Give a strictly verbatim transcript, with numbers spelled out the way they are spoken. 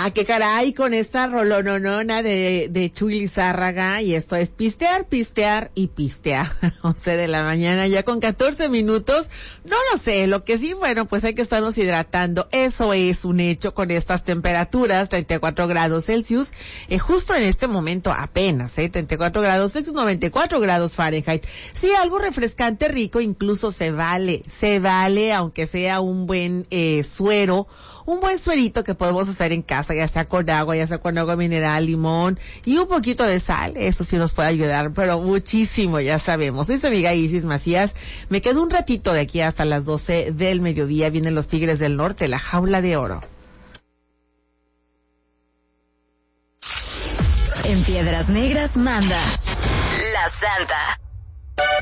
Ah, qué caray, con esta rolononona de, de Chuy Lizárraga, y esto es pistear, pistear y pistear. once de la mañana, ya con catorce minutos. No lo sé, lo que sí, bueno, pues hay que estarnos hidratando. Eso es un hecho con estas temperaturas, treinta y cuatro grados Celsius, eh, justo en este momento apenas, eh, treinta y cuatro grados Celsius, noventa y cuatro grados Fahrenheit. Sí, algo refrescante, rico, incluso se vale, se vale, aunque sea un buen eh, suero, un buen suerito que podemos hacer en casa, ya sea con agua, ya sea con agua mineral, limón y un poquito de sal. Eso sí nos puede ayudar, pero muchísimo, ya sabemos. Soy su amiga Isis Macías. Me quedo un ratito de aquí hasta las doce del mediodía. Vienen los Tigres del Norte, la jaula de oro. En Piedras Negras manda La Santa.